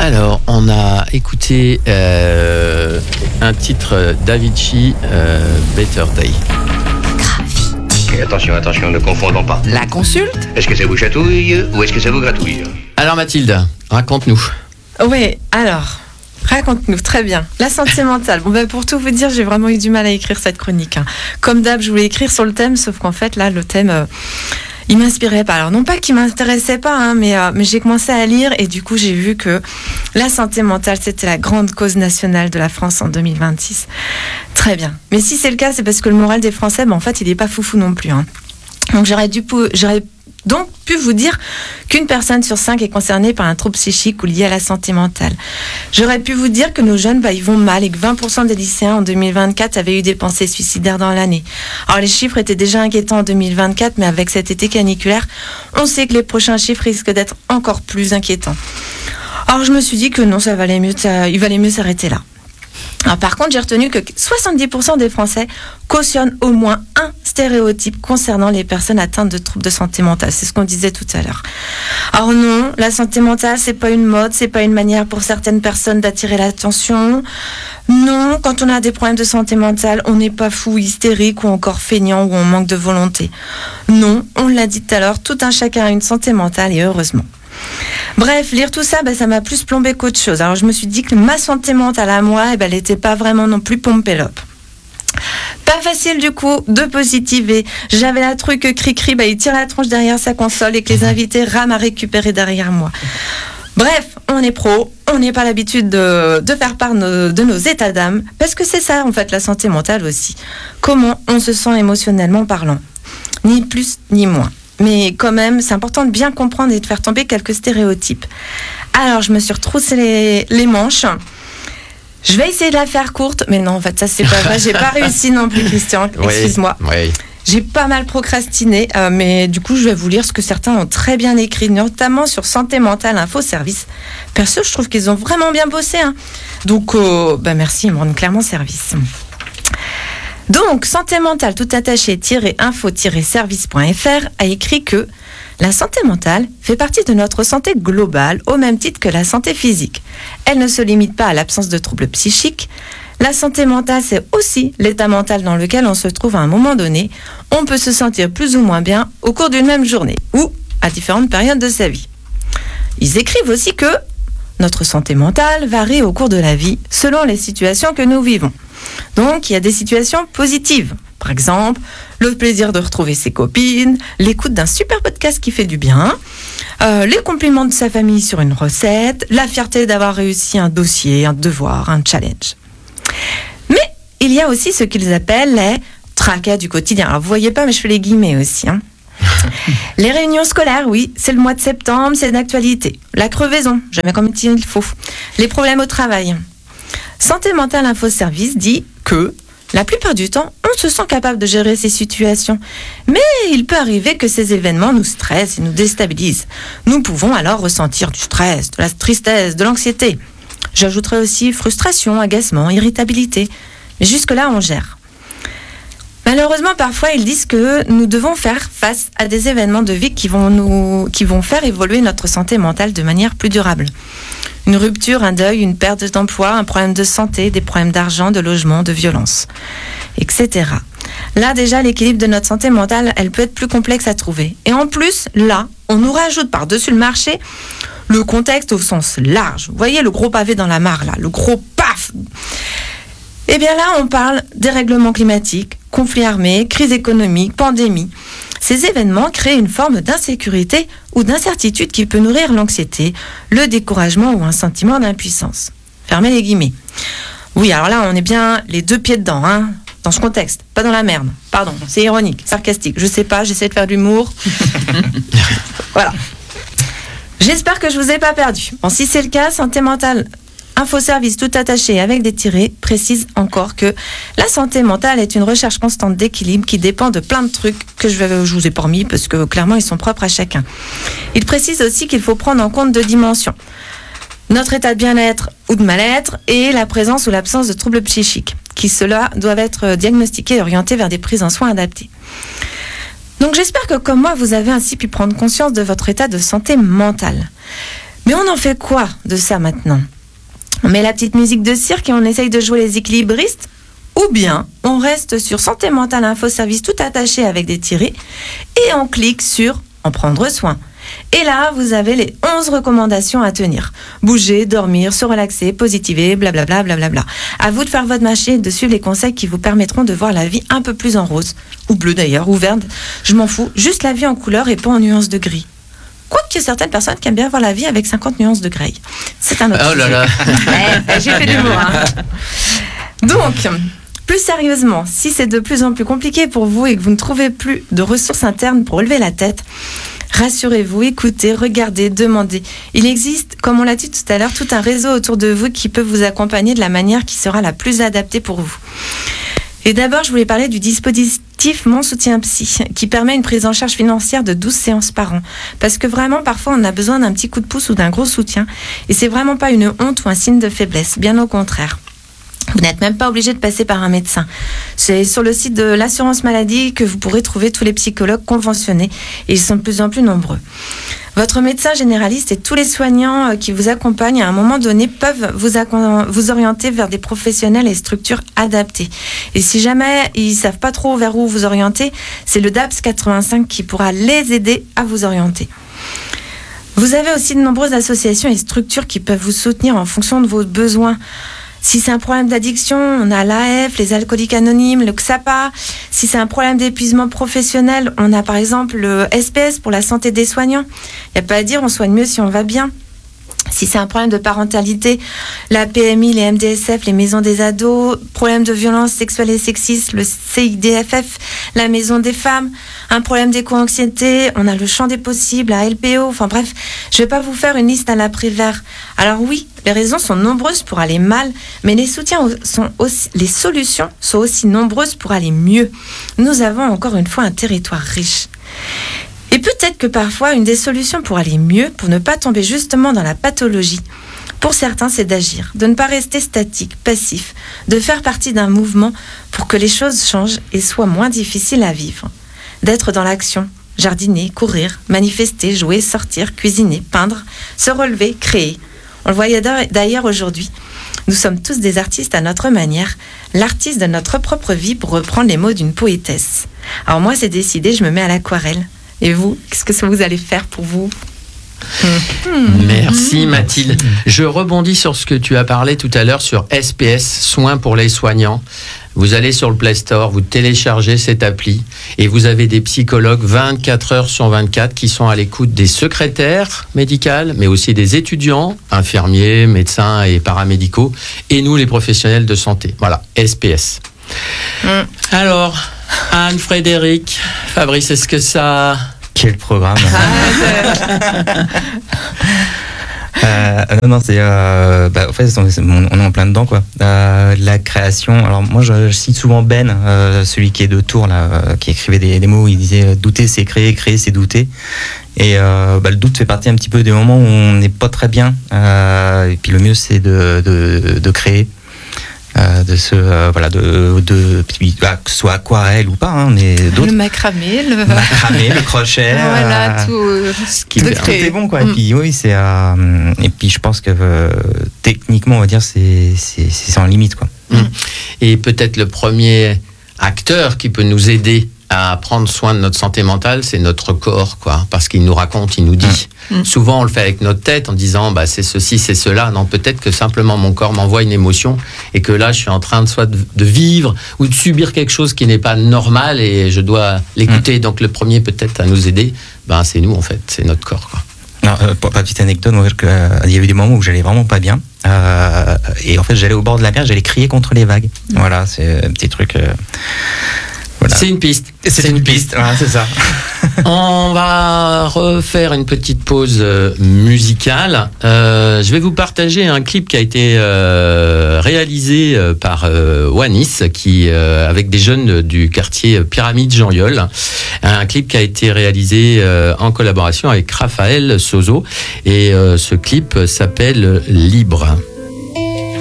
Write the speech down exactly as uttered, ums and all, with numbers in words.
Alors, on a écouté euh, un titre d'Avicii, euh, Better Day. Et attention, attention, ne confondons pas. La consulte ? Est-ce que ça vous chatouille ou est-ce que ça vous gratouille ? Alors Mathilde, raconte-nous. Oui, alors, raconte-nous, très bien. La santé mentale. Bon, ben, pour tout vous dire, j'ai vraiment eu du mal à écrire cette chronique. Hein. Comme d'hab, je voulais écrire sur le thème, sauf qu'en fait, là, le thème, euh, il m'inspirait pas. Alors, non pas qu'il m'intéressait pas, hein, mais, euh, mais j'ai commencé à lire et du coup, j'ai vu que la santé mentale, c'était la grande cause nationale de la France en deux mille vingt-six. Très bien. Mais si c'est le cas, c'est parce que le moral des Français, ben, en fait, il n'est pas foufou non plus. Hein. Donc, j'aurais dû, j'aurais donc pu vous dire qu'une personne sur cinq est concernée par un trouble psychique ou lié à la santé mentale. J'aurais pu vous dire que nos jeunes, bah, ils vont mal et que vingt pour cent des lycéens en deux mille vingt-quatre avaient eu des pensées suicidaires dans l'année. Alors les chiffres étaient déjà inquiétants en deux mille vingt-quatre, mais avec cet été caniculaire, on sait que les prochains chiffres risquent d'être encore plus inquiétants. Alors je me suis dit que non, ça valait mieux, ça, il valait mieux s'arrêter là. Alors, par contre, j'ai retenu que soixante-dix pour cent des Français cautionnent au moins un stéréotype concernant les personnes atteintes de troubles de santé mentale. C'est ce qu'on disait tout à l'heure. Alors non, la santé mentale, c'est pas une mode, c'est pas une manière pour certaines personnes d'attirer l'attention. Non, quand on a des problèmes de santé mentale, on n'est pas fou, hystérique ou encore feignant ou on manque de volonté. Non, on l'a dit tout à l'heure, tout un chacun a une santé mentale et heureusement. Bref, lire tout ça, ben, ça m'a plus plombé qu'autre chose. Alors je me suis dit que ma santé mentale à moi, eh ben, elle n'était pas vraiment non plus pompélope. Pas facile du coup de positiver. J'avais la truc que Cricri, ben, il tire la tronche derrière sa console et que les invités rament à récupérer derrière moi. Bref, on est pro, on n'est pas l'habitude de, de faire part de, de nos états d'âme, parce que c'est ça en fait la santé mentale aussi. Comment on se sent émotionnellement parlant. Ni plus ni moins. Mais quand même, c'est important de bien comprendre et de faire tomber quelques stéréotypes. Alors, je me suis retroussé les, les manches. Je vais essayer de la faire courte, mais non, en fait, ça, c'est pas vrai. J'ai pas réussi non plus, Christian. Excuse-moi. Oui, oui. J'ai pas mal procrastiné, euh, mais du coup, je vais vous lire ce que certains ont très bien écrit, notamment sur Santé Mentale Info Service. Perso, je trouve qu'ils ont vraiment bien bossé. Hein. Donc, euh, bah, merci, ils me rendent clairement service. Donc, Santé Mentale tout attaché info service point f r a écrit que la santé mentale fait partie de notre santé globale au même titre que la santé physique. Elle ne se limite pas à l'absence de troubles psychiques. La santé mentale, c'est aussi l'état mental dans lequel on se trouve à un moment donné. On peut se sentir plus ou moins bien au cours d'une même journée ou à différentes périodes de sa vie. Ils écrivent aussi que notre santé mentale varie au cours de la vie selon les situations que nous vivons. Donc, il y a des situations positives. Par exemple, le plaisir de retrouver ses copines, l'écoute d'un super podcast qui fait du bien, euh, les compliments de sa famille sur une recette, la fierté d'avoir réussi un dossier, un devoir, un challenge. Mais il y a aussi ce qu'ils appellent les tracas du quotidien. Alors, vous voyez pas, mais je fais les guillemets aussi. Hein. Les réunions scolaires, oui, c'est le mois de septembre, c'est d'actualité. La crevaison, jamais comme il faut. Les problèmes au travail. Santé Mentale Info Service dit que la plupart du temps, on se sent capable de gérer ces situations. Mais il peut arriver que ces événements nous stressent et nous déstabilisent. Nous pouvons alors ressentir du stress, de la tristesse, de l'anxiété. J'ajouterai aussi frustration, agacement, irritabilité. Mais jusque-là, on gère. Malheureusement, parfois, ils disent que nous devons faire face à des événements de vie qui vont, nous, qui vont faire évoluer notre santé mentale de manière plus durable. Une rupture, un deuil, une perte d'emploi, un problème de santé, des problèmes d'argent, de logement, de violence, et cetera. Là, déjà, l'équilibre de notre santé mentale, elle peut être plus complexe à trouver. Et en plus, là, on nous rajoute par-dessus le marché le contexte au sens large. Vous voyez le gros pavé dans la mare, là, le gros paf. Eh bien là, on parle dérèglement climatique, conflits armés, crise économique, pandémie. Ces événements créent une forme d'insécurité ou d'incertitude qui peut nourrir l'anxiété, le découragement ou un sentiment d'impuissance. Fermez les guillemets. Oui, alors là, on est bien les deux pieds dedans, hein, dans ce contexte, pas dans la merde. Pardon, c'est ironique, sarcastique. Je sais pas, j'essaie de faire de l'humour. Voilà. J'espère que je vous ai pas perdu. Bon, si c'est le cas, Santé Mentale Info Service tout attaché avec des tirets précise encore que la santé mentale est une recherche constante d'équilibre qui dépend de plein de trucs que je, vais, je vous ai pas remis parce que clairement ils sont propres à chacun. Il précise aussi qu'il faut prendre en compte deux dimensions. Notre état de bien-être ou de mal-être et la présence ou l'absence de troubles psychiques qui, ceux-là, doivent être diagnostiqués et orientés vers des prises en soins adaptées. Donc j'espère que comme moi vous avez ainsi pu prendre conscience de votre état de santé mentale. Mais Mais on en fait quoi de ça maintenant ? On met la petite musique de cirque et on essaye de jouer les équilibristes ? Ou bien on reste sur Santé Mentale Info Service tout attaché avec des tirets et on clique sur En prendre soin. Et là, vous avez les onze recommandations à tenir. Bouger, dormir, se relaxer, positiver, blablabla, blablabla. À vous de faire votre marché et de suivre les conseils qui vous permettront de voir la vie un peu plus en rose. Ou bleu d'ailleurs, ou verte. Je m'en fous. Juste la vie en couleur et pas en nuances de gris. Quoique il y a certaines personnes qui aiment bien voir la vie avec cinquante nuances de gris. C'est un autre Oh là là. ouais, j'ai fait de l'humour. Hein. Donc... Plus sérieusement, si c'est de plus en plus compliqué pour vous et que vous ne trouvez plus de ressources internes pour relever la tête, rassurez-vous, écoutez, regardez, demandez. Il existe, comme on l'a dit tout à l'heure, tout un réseau autour de vous qui peut vous accompagner de la manière qui sera la plus adaptée pour vous. Et d'abord, je voulais parler du dispositif Mon Soutien Psy, qui permet une prise en charge financière de douze séances par an. Parce que vraiment, parfois, on a besoin d'un petit coup de pouce ou d'un gros soutien. Et c'est vraiment pas une honte ou un signe de faiblesse, bien au contraire. Vous n'êtes même pas obligé de passer par un médecin. C'est sur le site de l'assurance maladie que vous pourrez trouver tous les psychologues conventionnés et ils sont de plus en plus nombreux. Votre médecin généraliste et tous les soignants qui vous accompagnent à un moment donné peuvent vous, accom- vous orienter vers des professionnels et structures adaptées. Et si jamais ils ne savent pas trop vers où vous orienter, c'est le D A P S quatre-vingt-cinq qui pourra les aider à vous orienter. Vous avez aussi de nombreuses associations et structures qui peuvent vous soutenir en fonction de vos besoins. Si c'est un problème d'addiction, on a l'A F, les alcooliques anonymes, le X A P A. Si c'est un problème d'épuisement professionnel, on a par exemple le S P S pour la santé des soignants. Il n'y a pas à dire, on soigne mieux si on va bien. Si c'est un problème de parentalité, la P M I, les M D S F, les maisons des ados, problème de violence sexuelle et sexiste, le C I D F F, la maison des femmes, un problème d'éco-anxiété, on a le champ des possibles, la L P O, enfin bref, je ne vais pas vous faire une liste à la Prévert. Alors oui, les raisons sont nombreuses pour aller mal, mais les soutiens sont aussi, les solutions sont aussi nombreuses pour aller mieux. Nous avons encore une fois un territoire riche. Et peut-être que parfois, une des solutions pour aller mieux, pour ne pas tomber justement dans la pathologie, pour certains, c'est d'agir, de ne pas rester statique, passif, de faire partie d'un mouvement pour que les choses changent et soient moins difficiles à vivre. D'être dans l'action, jardiner, courir, manifester, jouer, sortir, cuisiner, peindre, se relever, créer. On le voyait d'ailleurs aujourd'hui. Nous sommes tous des artistes à notre manière, l'artiste de notre propre vie pour reprendre les mots d'une poétesse. Alors moi, c'est décidé, je me mets à l'aquarelle. Et vous, qu'est-ce que vous allez faire pour vous ? Merci Mathilde. Je rebondis sur ce que tu as parlé tout à l'heure sur S P S, Soins pour les soignants. Vous allez sur le Play Store, vous téléchargez cette appli et vous avez des psychologues vingt-quatre heures sur vingt-quatre qui sont à l'écoute des secrétaires médicales, mais aussi des étudiants, infirmiers, médecins et paramédicaux, et nous les professionnels de santé. Voilà, S P S. Mm. Alors, Anne, Frédéric, Fabrice, est-ce que ça... Quel programme. euh, non, non, c'est... Euh, bah, en fait, on est en plein dedans, quoi. Euh, la création... Alors, moi, je, je cite souvent Ben, euh, celui qui est de Tours, là, euh, qui écrivait des, des mots, il disait « douter, c'est créer, créer, c'est douter ». Et euh, bah, le doute fait partie un petit peu des moments où on n'est pas très bien. Euh, et puis, le mieux, c'est de, de, de créer. Euh, de ce euh, voilà de de bah, que ce soit aquarelle ou pas hein, on est d'autres. Le macramé le macramé le crochet voilà euh, tout ce qui est, tout est bon quoi. Mm. Et puis oui c'est euh, et puis je pense que euh, techniquement on va dire c'est c'est c'est en limite quoi. Mm. Et peut-être le premier acteur qui peut nous aider à prendre soin de notre santé mentale, c'est notre corps, quoi, parce qu'il nous raconte, il nous dit. Mmh. Souvent, on le fait avec notre tête en disant, bah, c'est ceci, c'est cela. Non, peut-être que simplement mon corps m'envoie une émotion et que là, je suis en train de soit de, de vivre ou de subir quelque chose qui n'est pas normal et je dois l'écouter. Mmh. Donc, le premier peut-être à nous aider, ben, c'est nous en fait, c'est notre corps, quoi. Non, euh, pour la petite anecdote, on va dire que, euh, il y a eu des moments où j'allais vraiment pas bien. Euh, et en fait, j'allais au bord de la mer, j'allais crier contre les vagues. Mmh. Voilà, c'est un petit truc. Euh, Voilà. C'est une piste. C'est, c'est une, une piste, piste. Ouais, c'est ça. On va refaire une petite pause euh, musicale. Euh, je vais vous partager un clip qui a été euh, réalisé euh, par euh, Wanis, qui euh, avec des jeunes du quartier Pyramide Jean-Yol. Un clip qui a été réalisé euh, en collaboration avec Raphaël Sozo. Et euh, ce clip s'appelle Libre.